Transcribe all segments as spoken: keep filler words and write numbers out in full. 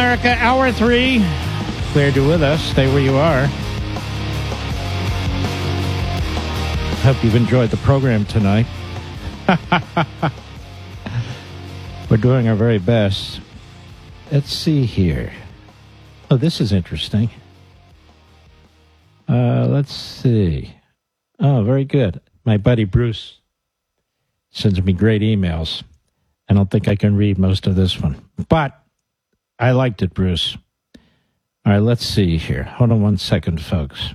America, hour three. Glad you're with us. Stay where you are. Hope you've enjoyed the program tonight. We're doing our very best. Let's see here. Oh, this is interesting. Uh, let's see. Oh, very good. My buddy Bruce sends me great emails. I don't think I can read most of this one, but I liked it, Bruce. All right, let's see here. Hold on one second, folks.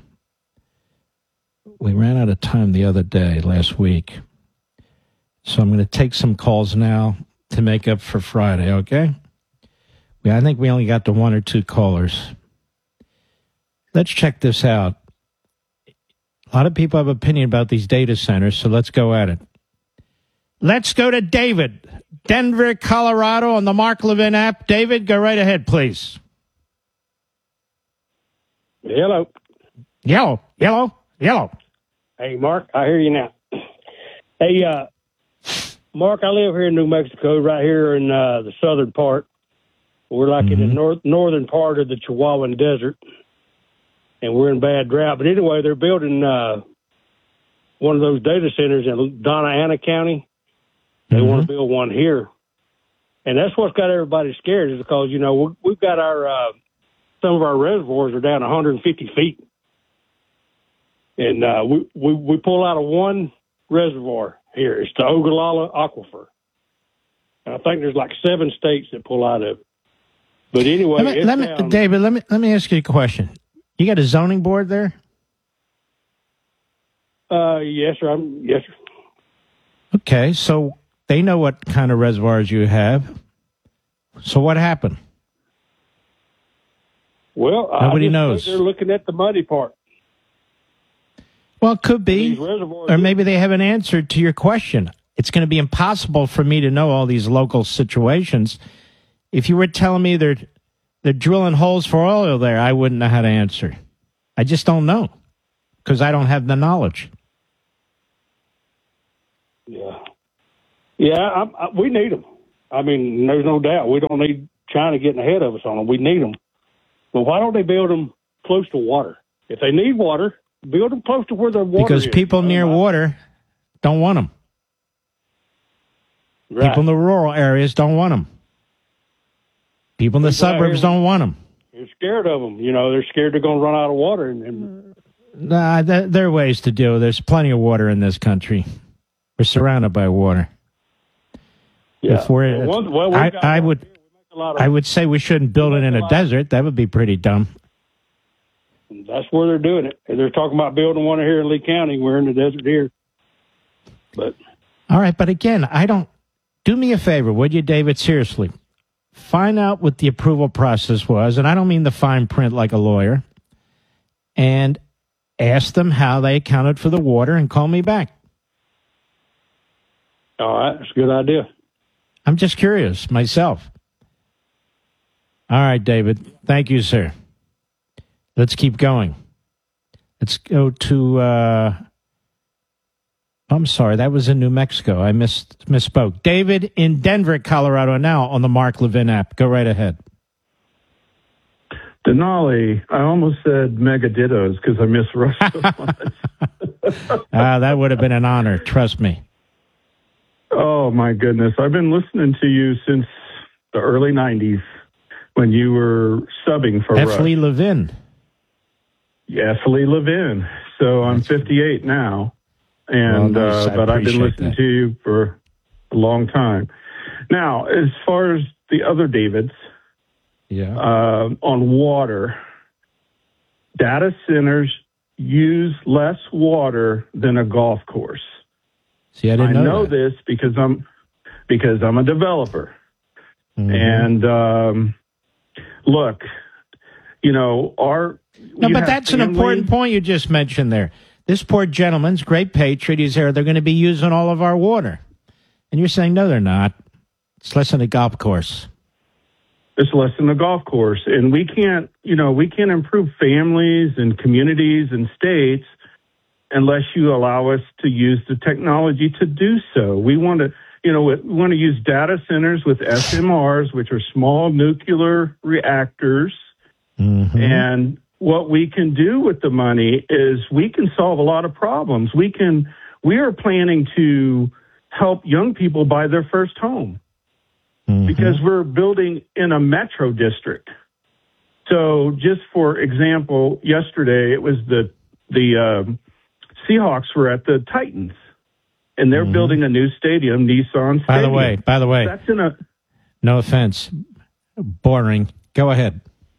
We ran out of time the other day, last week. So I'm going to take some calls now to make up for Friday, okay? I think we only got to one or two callers. Let's check this out. A lot of people have opinion about these data centers, so let's go at it. Let's go to David, Denver, Colorado, on the Mark Levin app. David, go right ahead, please. Hello. Yellow, yellow, yellow. Hey, Mark, I hear you now. Hey, uh, Mark, I live here in New Mexico, right here in uh, the southern part. We're like mm-hmm. in the north, northern part of the Chihuahuan Desert, and we're in bad drought. But anyway, they're building uh, one of those data centers in Donna Ana County. They mm-hmm. want to build one here. And that's what's got everybody scared is because, you know, we're, we've got our, uh, some of our reservoirs are down one hundred fifty feet. And uh, we, we, we pull out of one reservoir here. It's the Ogallala Aquifer. And I think there's like seven states that pull out of it. But anyway, let me, let me, down, David, let me let me ask you a question. You got a zoning board there? Uh, yes, sir. I'm, yes, sir. Okay, so they know what kind of reservoirs you have. So what happened? Well, nobody I just knows. They're looking at the muddy part. Well, it could be, or maybe they haven't answered to your question. It's going to be impossible for me to know all these local situations. If you were telling me they're they're drilling holes for oil there, I wouldn't know how to answer. I just don't know because I don't have the knowledge. Yeah, yeah, I, I, we need them. I mean, there's no doubt. We don't need China getting ahead of us on them. We need them. But why don't they build them close to water? If they need water, build them close to where the water because is. Because people near water don't want them. Right. People in the rural areas don't want them. People in the People suburbs don't want them. They're scared of them. You know, they're scared they're going to run out of water. And, and... Nah, th- there are ways to do it. There's plenty of water in this country. We're surrounded by water. Yeah. If we're, well, one, well, I, I would, of, I would say we shouldn't build it in a, a desert. That would be pretty dumb. That's where they're doing it. They're talking about building one here in Lee County. We're in the desert here. But all right, but again, I don't. Do me a favor, would you, David? Seriously. Find out what the approval process was, and I don't mean the fine print like a lawyer, and ask them how they accounted for the water and call me back. All right, that's a good idea. I'm just curious myself. All right, David. Thank you, sir. Let's keep going. Let's go to... Uh, I'm sorry, that was in New Mexico. I miss, misspoke. David in Denver, Colorado, now on the Mark Levin app. Go right ahead. Denali, I almost said mega dittos because I miss Russ so much. Ah, that would have been an honor, trust me. Oh, my goodness. I've been listening to you since the early nineties when you were subbing for F. Russ. Lee Levin. Yes, Lee Levin. So I'm fifty-eight now. And well, nice. uh, but I've been listening that. to you for a long time. Now, as far as the other Davids, yeah, uh, on water, data centers use less water than a golf course. See, I didn't know, I know that. this because I'm because I'm a developer, mm-hmm. and um, look, you know, our no, but that's family. An important point you just mentioned there. This poor gentleman's great patriot. He's here. They're going to be using all of our water. And you're saying, no, they're not. It's less than a golf course. It's less than a golf course. And we can't, you know, we can't improve families and communities and states unless you allow us to use the technology to do so. We want to, you know, we want to use data centers with S M Rs, which are small nuclear reactors. Mm-hmm. And what we can do with the money is we can solve a lot of problems. We can, we are planning to help young people buy their first home mm-hmm. because we're building in a metro district. So just for example, yesterday it was the, the, um, Seahawks were at the Titans. And they're mm-hmm. building a new stadium, Nissan Stadium. By the way, by the way, that's in a. No offense, boring. Go ahead.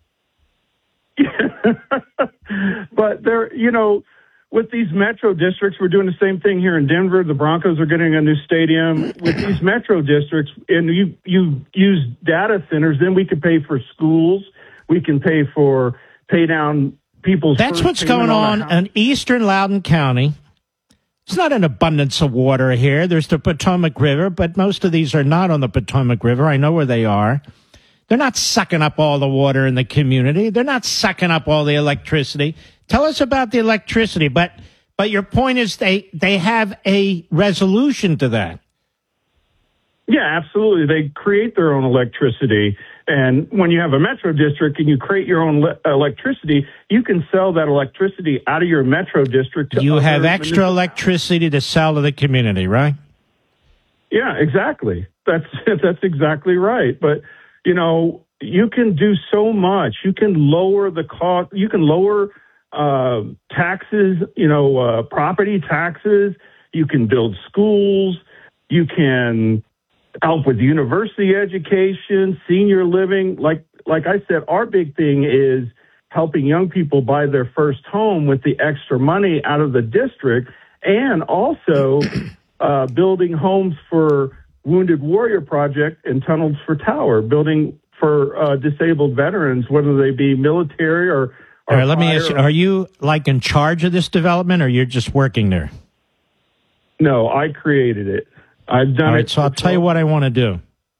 But they're, you know, with these metro districts, we're doing the same thing here in Denver. The Broncos are getting a new stadium. With these metro districts, and you you use data centers, then we can pay for schools. We can pay for pay down people's. That's what's going on, on in eastern Loudoun County. It's not an abundance of water here. There's the Potomac River, but most of these are not on the Potomac River. I know where they are. They're not sucking up all the water in the community. They're not sucking up all the electricity. Tell us about the electricity, but but your point is they, they have a resolution to that. Yeah, absolutely. They create their own electricity. And when you have a metro district and you create your own le- electricity, you can sell that electricity out of your metro district. To you have extra electricity to sell to the community, right? Yeah, exactly. That's that's exactly right. But, you know, you can do so much. You can lower the cost. You can lower uh, taxes, you know, uh, property taxes. You can build schools. You can help with university education, senior living. Like like I said, our big thing is helping young people buy their first home with the extra money out of the district, and also uh, building homes for Wounded Warrior Project and Tunnels for Tower, building for uh, disabled veterans, whether they be military or, or All right, let me ask you, are you like in charge of this development, or you're just working there? No, I created it. I've done All right, it. so I'll tell you what I want to do.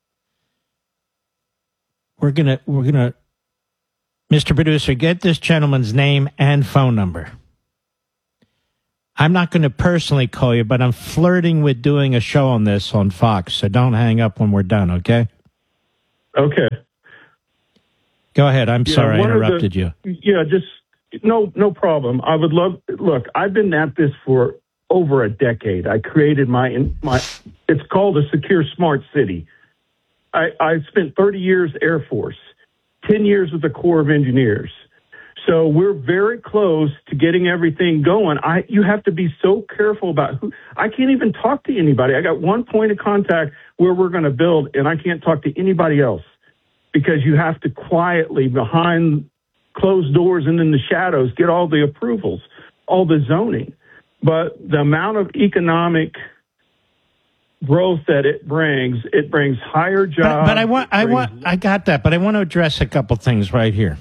We're gonna, we're gonna, Mister Producer, get this gentleman's name and phone number. I'm not going to personally call you, but I'm flirting with doing a show on this on Fox, so don't hang up when we're done, okay? Okay. Go ahead. I'm yeah, sorry I interrupted the, you. Yeah, just no, no problem. I would love. Look, I've been at this for over a decade. I created my my. It's called a Secure Smart City. I, I spent thirty years Air Force, ten years with the Corps of Engineers. So we're very close to getting everything going. I you have to be so careful about who. I can't even talk to anybody. I got one point of contact where we're going to build, and I can't talk to anybody else because you have to quietly behind closed doors and in the shadows get all the approvals, all the zoning. But the amount of economic growth that it brings, it brings higher jobs. But, but I want, I want, I got that. But I want to address a couple things right here.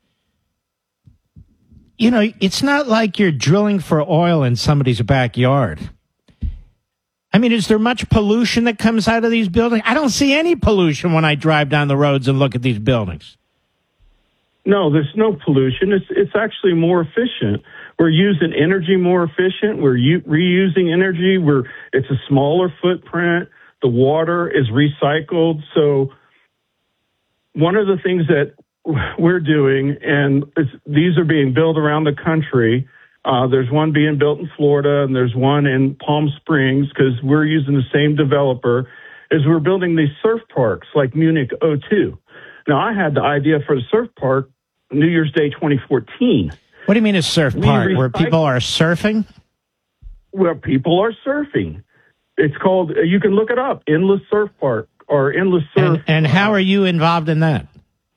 You know, it's not like you're drilling for oil in somebody's backyard. I mean, is there much pollution that comes out of these buildings? I don't see any pollution when I drive down the roads and look at these buildings. No, there's no pollution. It's it's actually more efficient. We're using energy more efficient. We're u- reusing energy. We're it's a smaller footprint. The water is recycled. So one of the things that we're doing, and it's, these are being built around the country. Uh, there's one being built in Florida, and there's one in Palm Springs because we're using the same developer. Is we're building these surf parks like Munich O two. Now, I had the idea for the surf park New Year's Day twenty fourteen. What do you mean a surf park? Where people are surfing? Where people are surfing. It's called, you can look it up, Endless Surf Park or Endless Surf. And, and how are you involved in that?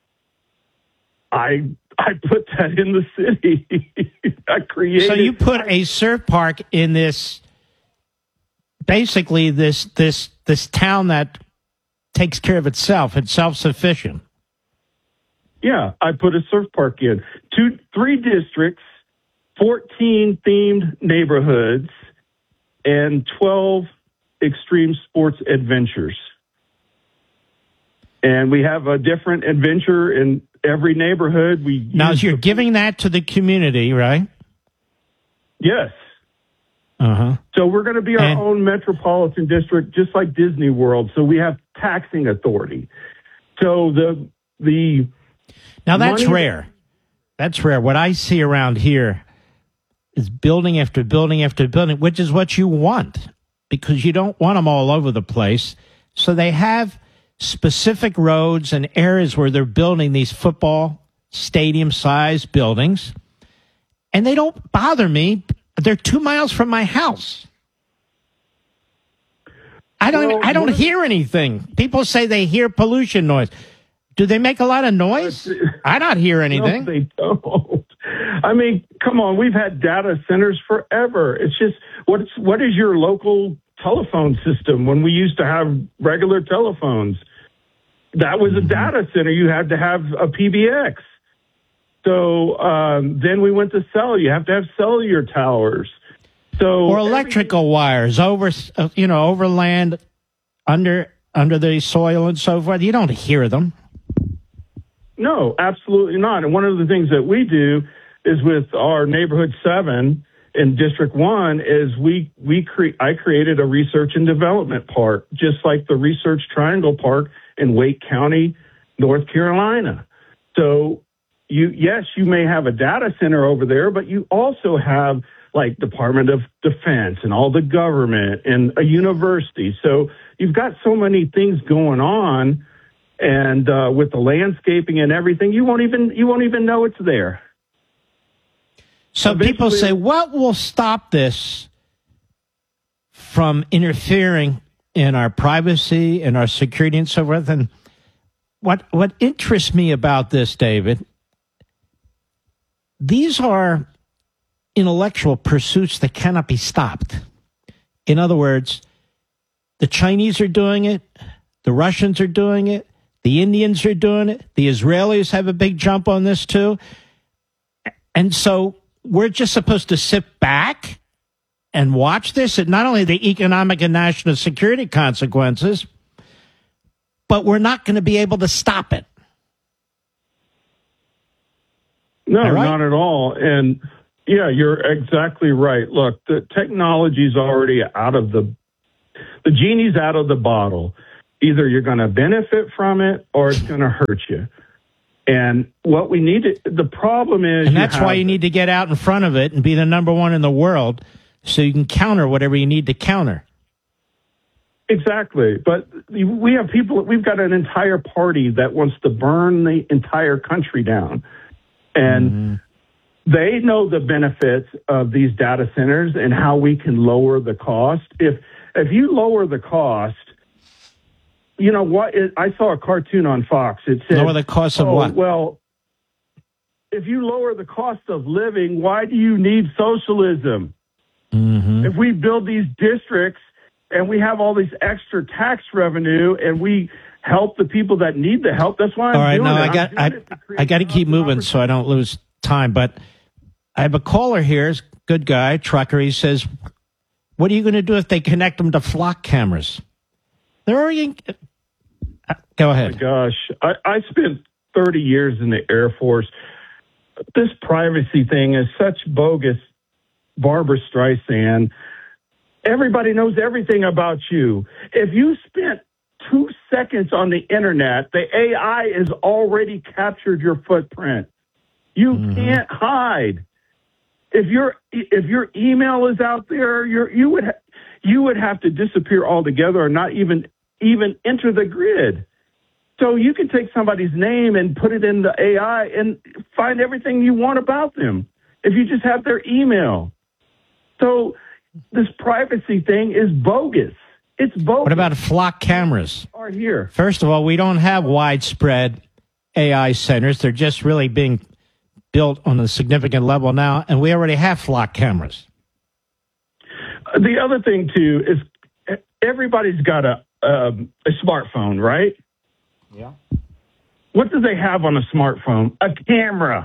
I I put that in the city. I created. So you put a surf park in this, basically this this this town that takes care of itself. It's self-sufficient. Yeah, I put a surf park in. Two, three districts, fourteen themed neighborhoods, and twelve extreme sports adventures. And we have a different adventure in every neighborhood. We now, you're giving that to the community, right? Yes. Uh-huh. So we're going to be our And- own metropolitan district, just like Disney World. So we have taxing authority. So the the Now, that's money- rare. That's rare. What I see around here is building after building after building, which is what you want because you don't want them all over the place. So they have specific roads and areas where they're building these football stadium-sized buildings, and they don't bother me. They're two miles from my house. I don't. Well, I don't one of- hear anything. People say they hear pollution noise. Do they make a lot of noise? I don't hear anything. No, they don't. I mean, come on. We've had data centers forever. It's just what's what is your local telephone system? When we used to have regular telephones, that was a data center. You had to have a P B X. So um, then we went to cell. You have to have cellular towers. So Or electrical wires over, uh, you know, over land, under under the soil and so forth. You don't hear them. No, absolutely not. And one of the things that we do is with our neighborhood seven in District One is we we cre- I created a research and development park, just like the Research Triangle Park in Wake County, North Carolina. So you yes, you may have a data center over there, but you also have like Department of Defense and all the government and a university. So you've got so many things going on. And uh, with the landscaping and everything, you won't even you won't even know it's there. So Eventually- people say, what will stop this from interfering in our privacy and our security and so forth? And what what interests me about this, David, these are intellectual pursuits that cannot be stopped. In other words, the Chinese are doing it, the Russians are doing it, the Indians are doing it, the Israelis have a big jump on this too. And so we're just supposed to sit back and watch this, and not only the economic and national security consequences, but we're not going to be able to stop it. No, right? not at all. And yeah, you're exactly right. Look, the technology's already out of the the genie's out of the bottle. Either you're going to benefit from it or it's going to hurt you. And what we need to, the problem is, And that's you why have- you need to get out in front of it and be the number one in the world so you can counter whatever you need to counter. Exactly. But we have people, we've got an entire party that wants to burn the entire country down. And mm-hmm. they know the benefits of these data centers and how we can lower the cost. If if you lower the cost, you know what? It, I saw a cartoon on Fox. It said, lower the cost of oh, what? Well, if you lower the cost of living, why do you need socialism? Mm-hmm. If we build these districts and we have all this extra tax revenue and we help the people that need the help, that's why I'm All right, doing no, it. I I'm got doing I, it to create I got to keep jobs and moving so I don't lose time. But I have a caller here, good guy, trucker. He says, "What are you going to do if they connect them to flock cameras?" They're already. Uh, go ahead. Oh my gosh, I, I spent thirty years in the Air Force. This privacy thing is such bogus. Barbara Streisand. Everybody knows everything about you. If you spent two seconds on the internet, the A I has already captured your footprint. You mm-hmm. can't hide. If your if your email is out there, you're, you would ha- you would have to disappear altogether or not even even enter the grid. So you can take somebody's name and put it in the A I and find everything you want about them if you just have their email. So this privacy thing is bogus. It's bogus. What about flock cameras? Are here. First of all, we don't have widespread A I centers. They're just really being built on a significant level now, and we already have flock cameras. The other thing, too, is everybody's got a um, a smartphone, right? Yeah. What do they have on a smartphone? A camera.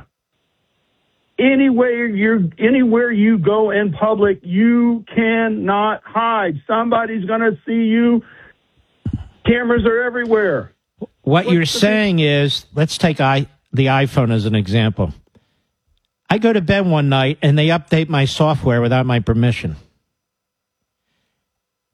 Anywhere you anywhere you go in public, you cannot hide. Somebody's going to see you. Cameras are everywhere. What What's you're the saying thing? is, let's take I, the iPhone as an example. I go to bed one night and they update my software without my permission.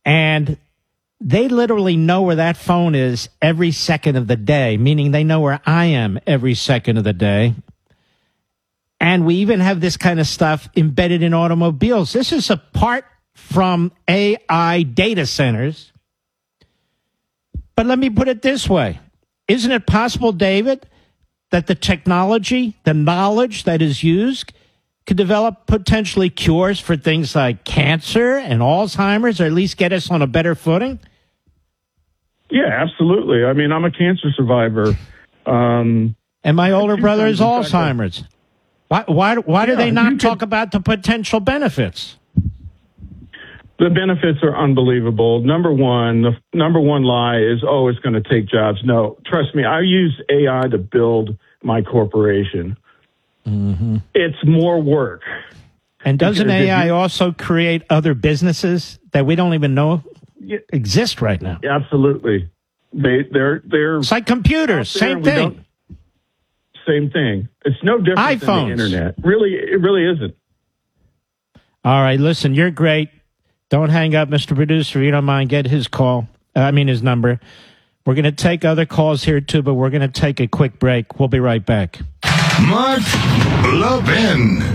And they literally know where that phone is every second of the day, meaning they know where I am every second of the day. And we even have this kind of stuff embedded in automobiles. This is apart from A I data centers. But let me put it this way. Isn't it possible, David, that the technology, the knowledge that is used could develop potentially cures for things like cancer and Alzheimer's, or at least get us on a better footing? Yeah, absolutely. I mean, I'm a cancer survivor. Um, and my older brother is Alzheimer's. Why, why, why do yeah, they not talk could, about the potential benefits? The benefits are unbelievable. Number one, the number one lie is, oh, it's going to take jobs. No, trust me, I use A I to build my corporation. Mm-hmm. It's more work. And doesn't A I you, also create other businesses that we don't even know yeah, exist right now? Absolutely. They, they're, they're it's like computers, same thing. Same thing. It's no different iPhones. than the internet. Really, it really isn't. All right, listen, you're great. Don't hang up, Mister Producer. If you don't mind, get his call. Uh, I mean, his number. We're going to take other calls here, too, but we're going to take a quick break. We'll be right back. Mark Levin.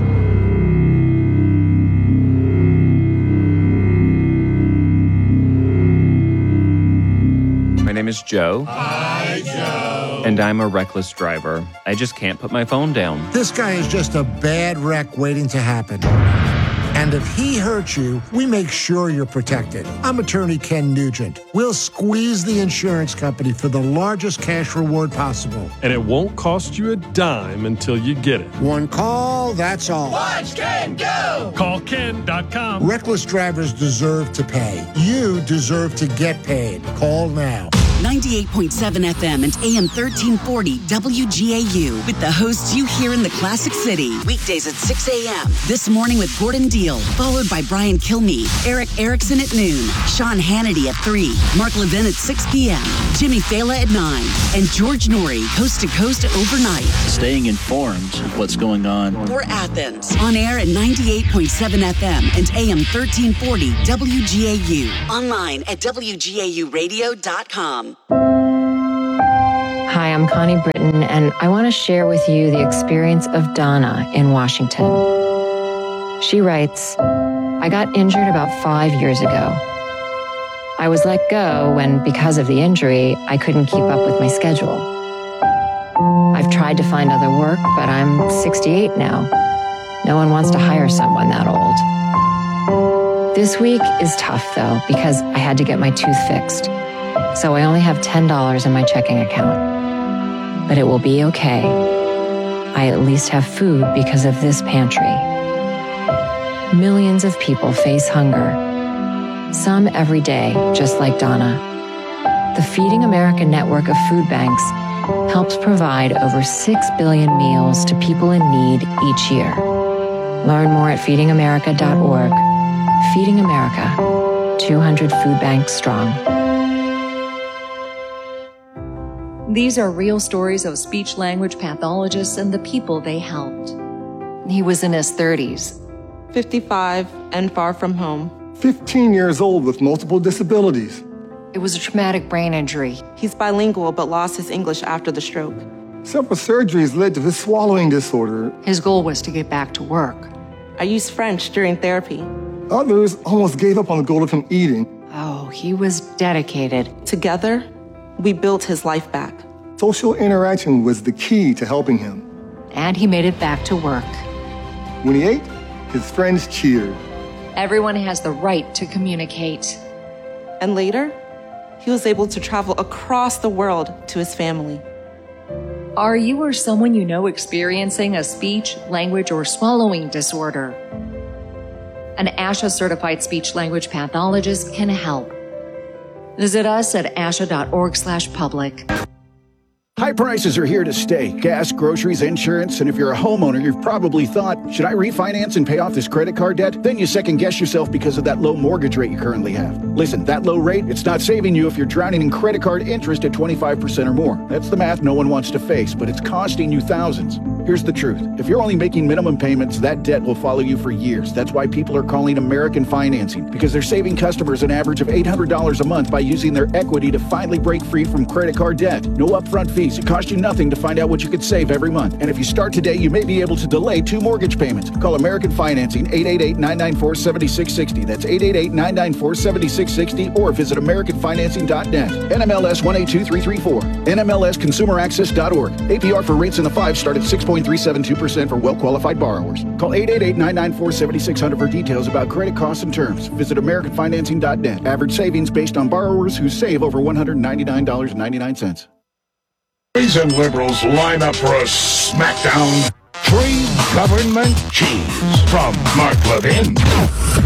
My name is Joe. Hi, Joe. And I'm a reckless driver. I just can't put my phone down. This guy is just a bad wreck waiting to happen. And if he hurts you, we make sure you're protected. I'm attorney Ken Nugent. We'll squeeze the insurance company for the largest cash reward possible. And it won't cost you a dime until you get it. One call, that's all. Watch Ken go! Call Ken dot com. Reckless drivers deserve to pay. You deserve to get paid. Call now. ninety-eight point seven F M and A M thirteen forty W G A U with the hosts you hear in the Classic City. Weekdays at six a.m. This morning with Gordon Deal, followed by Brian Kilmeade, Eric Erickson at noon, Sean Hannity at three, Mark Levin at six p.m., Jimmy Fallon at nine, and George Norrie, coast to coast overnight. Staying informed of what's going on. For Athens, on air at ninety-eight point seven F M and A M thirteen forty W G A U. Online at W G A U radio dot com. Hi, I'm Connie Britton, and I want to share with you the experience of Donna in Washington. She writes, I got injured about five years ago. I was let go when, because of the injury, I couldn't keep up with my schedule. I've tried to find other work, but I'm sixty-eight now. No one wants to hire someone that old. This week is tough, though, because I had to get my tooth fixed. So I only have ten dollars in my checking account. But it will be okay. I at least have food because of this pantry. Millions of people face hunger. Some every day, just like Donna. The Feeding America network of food banks helps provide over six billion meals to people in need each year. Learn more at feeding america dot org. Feeding America, two hundred food banks strong. These are real stories of speech-language pathologists and the people they helped. He was in his thirties. fifty-five and far from home. fifteen years old with multiple disabilities. It was a traumatic brain injury. He's bilingual but lost his English after the stroke. Several surgeries led to his swallowing disorder. His goal was to get back to work. I used French during therapy. Others almost gave up on the goal of him eating. Oh, he was dedicated. Together, we built his life back. Social interaction was the key to helping him. And he made it back to work. When he ate, his friends cheered. Everyone has the right to communicate. And later, he was able to travel across the world to his family. Are you or someone you know experiencing a speech, language, or swallowing disorder? An ASHA certified speech language pathologist can help. Visit us at asha dot org slash public. High prices are here to stay. Gas, groceries, insurance, and if you're a homeowner, you've probably thought, should I refinance and pay off this credit card debt? Then you second guess yourself because of that low mortgage rate you currently have. Listen, that low rate, it's not saving you if you're drowning in credit card interest at twenty-five percent or more. That's the math no one wants to face, but it's costing you thousands. Here's the truth. If you're only making minimum payments, that debt will follow you for years. That's why people are calling American Financing, because they're saving customers an average of eight hundred dollars a month by using their equity to finally break free from credit card debt. No upfront fees. It costs you nothing to find out what you could save every month. And if you start today, you may be able to delay two mortgage payments. Call American Financing, eight eight eight, nine nine four, seven six six zero. That's eight eight eight, nine nine four, seven six six zero, or visit american financing dot net. N M L S one eight two three three four. N M L S consumer access dot org. A P R for rates in the five start at six point three seven two percent for well-qualified borrowers. Call eight eight eight, nine nine four, seven six zero zero for details about credit costs and terms. Visit american financing dot net. Average savings based on borrowers who save over one hundred ninety-nine dollars and ninety-nine cents. And liberals line up for a smackdown. Trade government cheese from Mark Levin.